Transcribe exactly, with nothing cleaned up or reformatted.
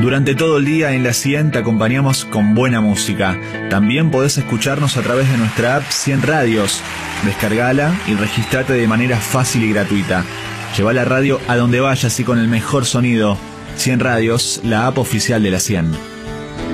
Durante todo el día en La cien te acompañamos con buena música. También podés escucharnos a través de nuestra app cien Radios. Descargala y registrate de manera fácil y gratuita. Lleva la radio a donde vayas y con el mejor sonido. cien Radios, la app oficial de La cien.